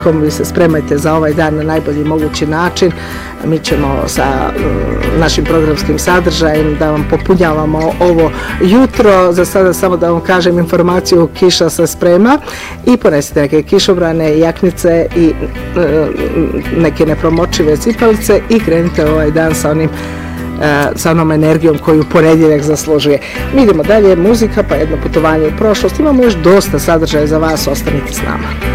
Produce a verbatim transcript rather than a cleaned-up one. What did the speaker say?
Vi se spremajte za ovaj dan na najbolji mogući način. Mi ćemo sa našim programskim sadržajem da vam popunjavamo ovo jutro. Za sada samo da vam kažem informaciju, kiša se sprema i ponesite neke kišobrane, jaknice i neke nepromočive cipalice i krenite ovaj dan sa onim sa onom energijom koju ponedjeljak zaslužuje. Mi idemo dalje, muzika pa jedno putovanje u prošlost. Imamo još dosta sadržaja za vas, ostanite s nama.